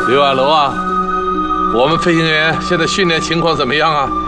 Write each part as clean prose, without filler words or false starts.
刘亚楼啊，我们飞行员现在训练情况怎么样啊？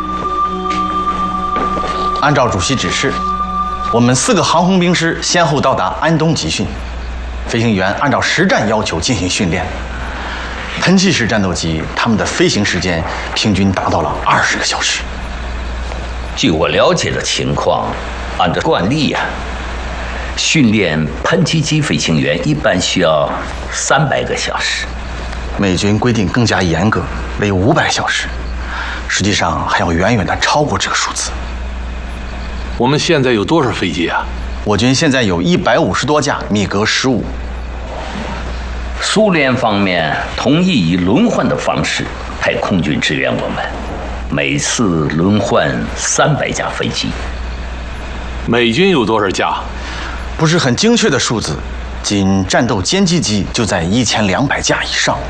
按照主席指示，我们4个航空兵师先后到达安东集训，飞行员按照实战要求进行训练。喷气式战斗机，它们的飞行时间平均达到了20个小时。 据我了解的情况，按照惯例呀，训练喷气机飞行员一般需要300个小时。 美军规定更加严格，为500小时，实际上还要远远地超过这个数字。 我们现在有多少飞机啊？ 我军现在有150多架米格15。 苏联方面同意以轮换的方式派空军支援我们，每次轮换300架飞机。 美军有多少架？ 不是很精确的数字，仅战斗歼击机就在1200架以上。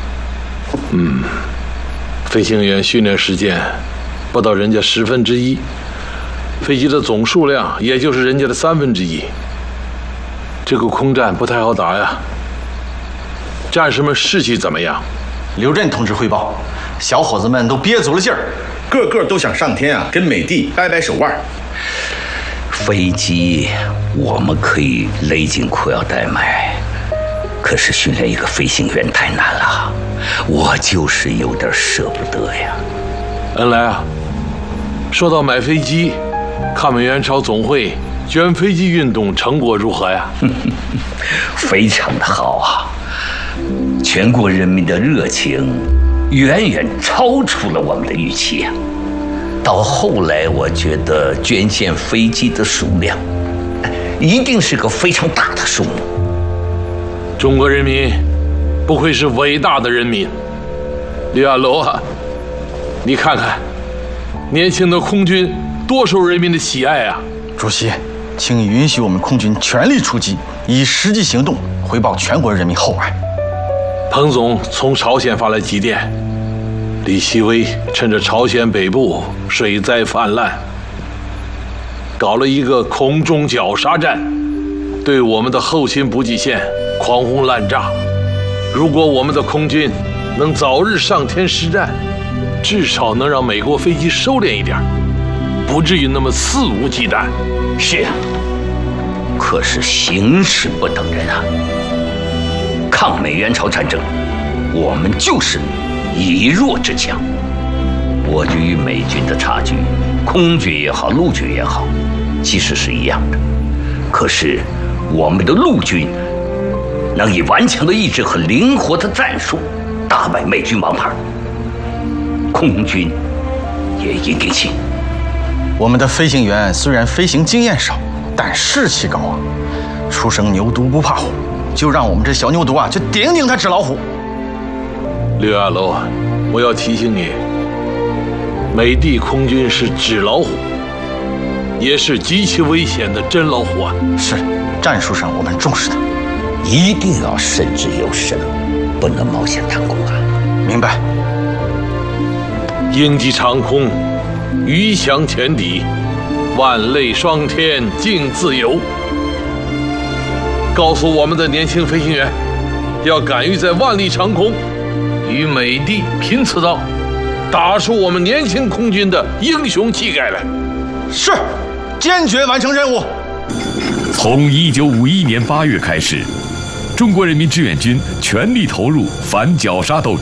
飞行员训练时间不到人家1/10，飞机的总数量也就是人家的1/3。这个空战不太好打呀。战士们士气怎么样？ 刘震同志汇报，小伙子们都憋足了劲儿， 个个都想上天啊，跟美帝掰掰手腕。 飞机我们可以勒紧裤腰带买，可是训练一个飞行员太难了，我就是有点舍不得呀。 恩来啊，说到买飞机，抗美援朝总会捐飞机运动成果如何呀？ 非常的好啊，全国人民的热情远远超出了我们的预期啊。到后来，我觉得捐献飞机的数量一定是个非常大的数目。 中国人民不愧是伟大的人民。刘亚楼啊，你看看，年轻的空军多受人民的喜爱啊！ 主席，请允许我们空军全力出击，以实际行动回报全国人民厚爱。 彭总从朝鲜发来急电，李希微趁着朝鲜北部水灾泛滥，搞了一个空中绞杀战，对我们的后勤补给线狂轰滥炸。如果我们的空军能早日上天实战，至少能让美国飞机收敛一点，不至于那么肆无忌惮。 是啊，可是形势不等人啊。抗美援朝战争，我们就是以弱制强。我军与美军的差距，空军也好，陆军也好，其实是一样的。可是我们的陆军能以顽强的意志和灵活的战术打败美军王牌，空军也一定行。 我们的飞行员虽然飞行经验少，但士气高啊！初生牛犊不怕虎，就让我们这小牛犊啊去顶顶他纸老虎。 刘亚楼，我要提醒你，美帝空军是纸老虎，也是极其危险的真老虎啊！ 是，战术上我们重视的， 一定要慎之又慎，不能冒险贪功啊！ 明白。 鹰击长空，鱼翔浅底，万类霜天竞自由。告诉我们的年轻飞行员，要敢于在万里长空与美帝拼刺刀，打出我们年轻空军的英雄气概来。 是，坚决完成任务。 从1951年8月开始，中国人民志愿军全力投入反绞杀斗争。